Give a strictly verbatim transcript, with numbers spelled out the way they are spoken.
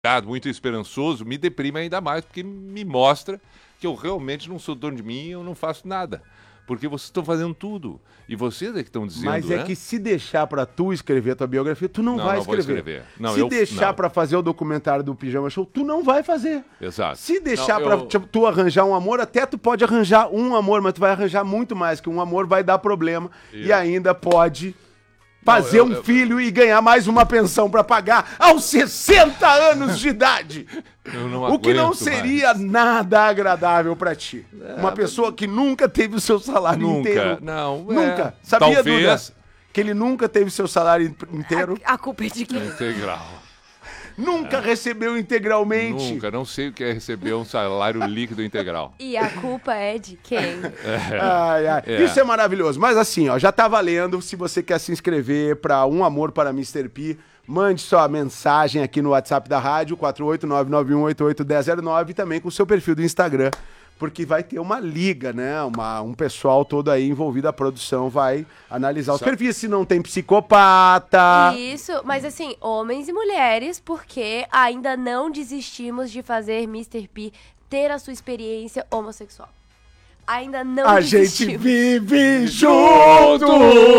muito esperançoso, me deprime ainda mais, porque me mostra que eu realmente não sou dono de mim e eu não faço nada. Porque vocês estão fazendo tudo. E vocês é que estão dizendo, Mas é né? que se deixar pra tu escrever a tua biografia, tu não, Não, vai não vou escrever. escrever. Não, se eu- deixar não. pra fazer o documentário do Pijama Show, tu não vai fazer. Exato. Se deixar Não, pra eu- tipo, tu arranjar um amor, até tu pode arranjar um amor, mas tu vai arranjar muito mais, que um amor vai dar problema e Isso. ainda pode fazer eu- um eu- filho e ganhar mais uma pensão pra pagar aos sessenta anos de idade. Eu não O que não aguento seria mais. nada agradável pra ti. Uma pessoa que nunca teve o seu salário Nunca, inteiro. não, é. Nunca. Sabia, Talvez. Duda? Que ele nunca teve seu salário inteiro, A, a culpa é de quem? Integral. nunca recebeu integralmente. Nunca. Não sei o que é receber um salário líquido integral. E a culpa é de quem? Ai, ai. É. Isso é maravilhoso. Mas assim, ó, já tá valendo. Se você quer se inscrever para Um Amor para mister P, mande sua mensagem aqui no WhatsApp da rádio, quatro oito nove nove um oito oito um zero zero nove, e também com o seu perfil do Instagram, porque vai ter uma liga, né? Uma, um pessoal todo aí envolvido, a produção vai analisar os Sabe- perfis, se não tem psicopata. Isso, mas assim, homens e mulheres, porque ainda não desistimos de fazer mister P ter a sua experiência homossexual. Ainda não A desistimos. gente vive junto!